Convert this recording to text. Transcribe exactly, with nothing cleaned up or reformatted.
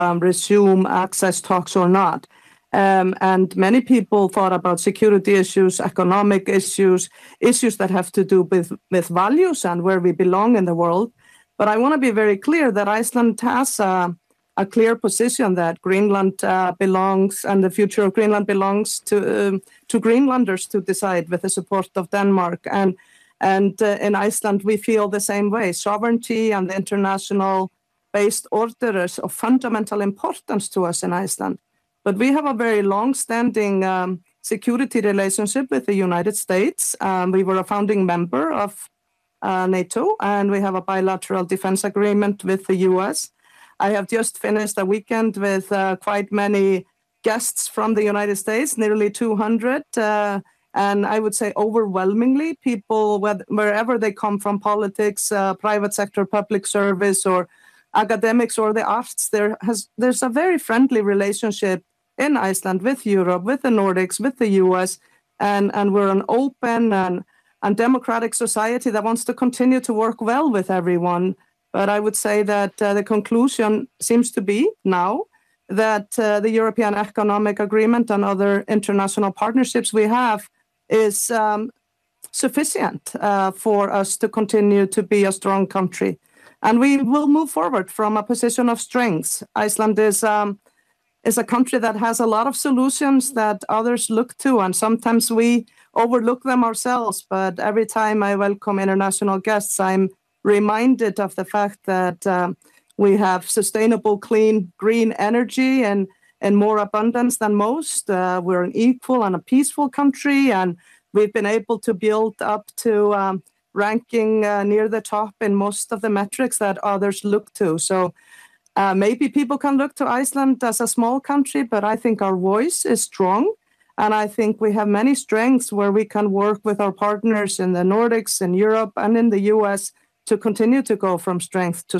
um, resume access talks or not. Um, and many people thought about security issues, economic issues, issues that have to do with, with values and where we belong in the world. But I want to be very clear that Iceland has a, a clear position that Greenland uh, belongs, and the future of Greenland belongs to um, to Greenlanders to decide with the support of Denmark. And and uh, in Iceland, we feel the same way. Sovereignty and the international-based order is of fundamental importance to us in Iceland. But we have a very long-standing um, security relationship with the United States. Um, we were a founding member of uh, NATO, and we have a bilateral defense agreement with the U S. I have just finished a weekend with uh, quite many guests from the United States, nearly two hundred, uh, and I would say overwhelmingly people, wherever they come from, politics, uh, private sector, public service, or academics or the arts, there has there's a very friendly relationship in Iceland with Europe, with the Nordics, with the U S, and, and we're an open and, and democratic society that wants to continue to work well with everyone. But I would say that uh, the conclusion seems to be now that uh, the European Economic Agreement and other international partnerships we have is um, sufficient uh, for us to continue to be a strong country. And we will move forward from a position of strength. Iceland is um, is a country that has a lot of solutions that others look to, and sometimes we overlook them ourselves. But every time I welcome international guests, I'm reminded of the fact that um, we have sustainable, clean, green energy and, and more abundance than most. Uh, we're an equal and a peaceful country, and we've been able to build up to um, ranking uh, near the top in most of the metrics that others look to. So uh, maybe people can look to Iceland as a small country, but I think our voice is strong. And I think we have many strengths where we can work with our partners in the Nordics, in Europe, and in the U S to continue to go from strength to